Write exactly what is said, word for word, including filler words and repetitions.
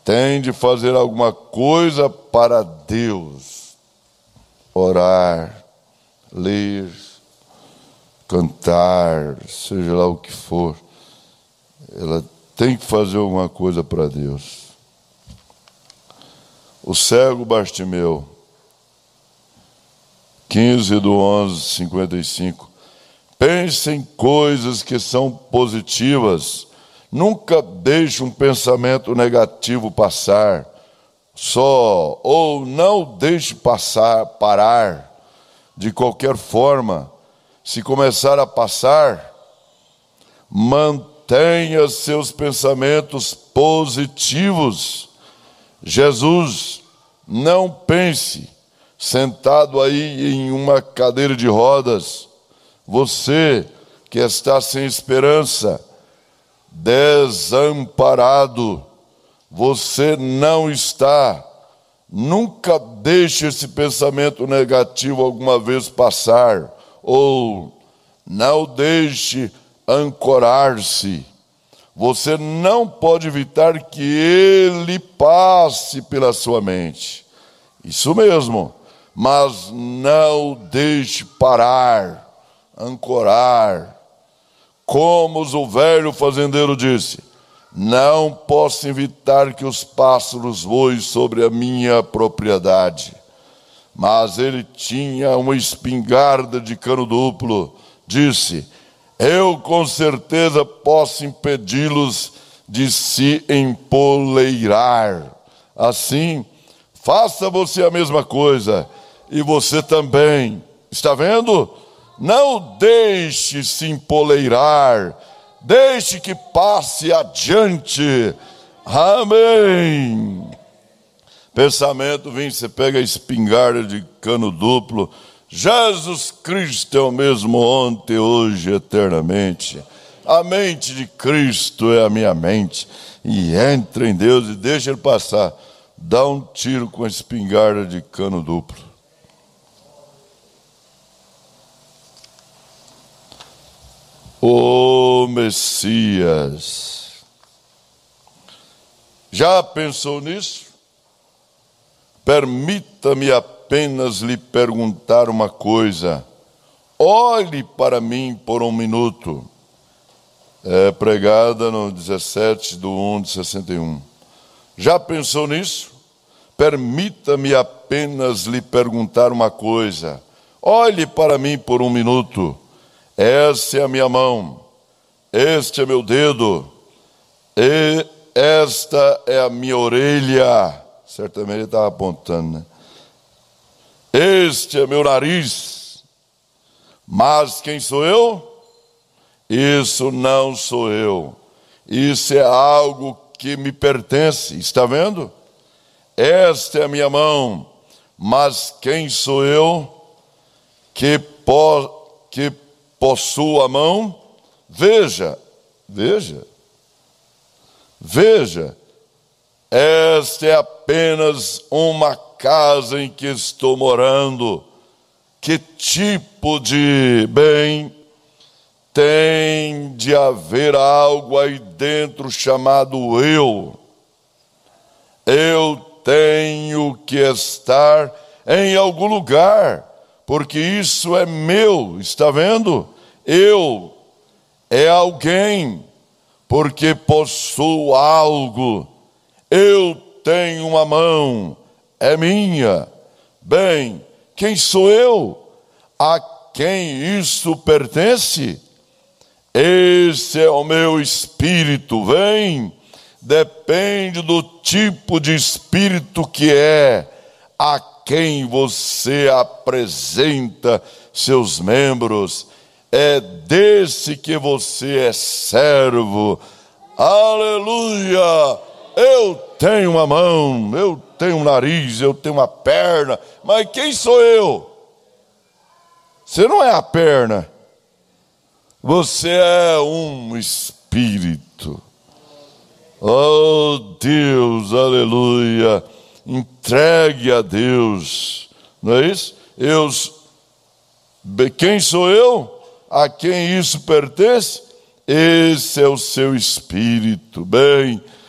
tem de fazer alguma coisa para Deus. Orar, ler, cantar, seja lá o que for. Ela tem que fazer alguma coisa para Deus. O cego Bartimeu, quinze do onze, cinquenta e cinco. Pense em coisas que são positivas. Nunca deixe um pensamento negativo passar. Só, ou não deixe passar, parar. De qualquer forma, se começar a passar, mantenha seus pensamentos positivos. Jesus, não pense sentado aí em uma cadeira de rodas, você que está sem esperança, desamparado, você não está. Nunca deixe esse pensamento negativo alguma vez passar, ou não deixe ancorar-se. Você não pode evitar que ele passe pela sua mente. Isso mesmo, mas não deixe parar, ancorar. Como o velho fazendeiro disse, não posso evitar que os pássaros voem sobre a minha propriedade. Mas ele tinha uma espingarda de cano duplo. Disse, eu com certeza posso impedi-los de se empoleirar. Assim, faça você a mesma coisa. E você também. Está vendo? Não deixe se empoleirar. Deixe que passe adiante. Amém. Pensamento, vem, você pega a espingarda de cano duplo. Jesus Cristo é o mesmo ontem, hoje, eternamente. A mente de Cristo é a minha mente. E entra em Deus e deixa ele passar. Dá um tiro com a espingarda de cano duplo. O Messias. Já pensou nisso? Permita-me apenas lhe perguntar uma coisa. Olhe para mim por um minuto. É pregada no dezessete do um de sessenta e um. Já pensou nisso? Permita-me apenas lhe perguntar uma coisa. Olhe para mim por um minuto. Essa é a minha mão. Este é meu dedo. E esta é a minha orelha. Certamente ele estava apontando, né? Este é meu nariz. Mas quem sou eu? Isso não sou eu. Isso é algo que me pertence. Está vendo? Esta é a minha mão. Mas quem sou eu que, po que possuo a mão? Veja, veja, veja. Esta é apenas uma casa em que estou morando. Que tipo de bem? Tem de haver algo aí dentro chamado eu. Eu tenho que estar em algum lugar, porque isso é meu, está vendo? Eu é alguém, porque possuo algo. Eu tenho uma mão, é minha. Bem, quem sou eu? A quem isso pertence? Esse é o meu espírito, vem. Depende do tipo de espírito que é, a quem você apresenta seus membros. É desse que você é servo. Aleluia! Eu tenho uma mão, eu tenho um nariz, eu tenho uma perna, mas quem sou eu? Você não é a perna, você é um espírito. Oh Deus, aleluia, entregue a Deus, não é isso? Eu, quem sou eu? A quem isso pertence? Esse é o seu espírito, bem.